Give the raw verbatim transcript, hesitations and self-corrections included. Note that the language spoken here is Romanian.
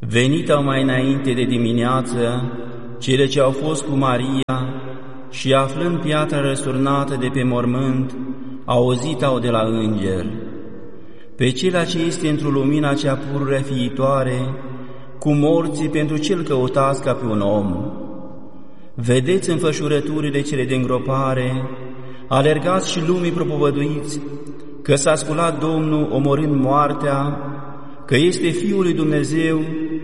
Venit-au mai înainte de dimineață cele ce au fost cu Maria și, aflând piatra răsturnată de pe mormânt, auzit-au de la înger: pe cela ce este într-o lumina cea pururea fiitoare, cu morții pentru ce-l căutați ca pe un om. Vedeți înfășurăturile cele de îngropare, alergați și lumii propovăduiți că s-a sculat Domnul omorând moartea, că este Fiul lui Dumnezeu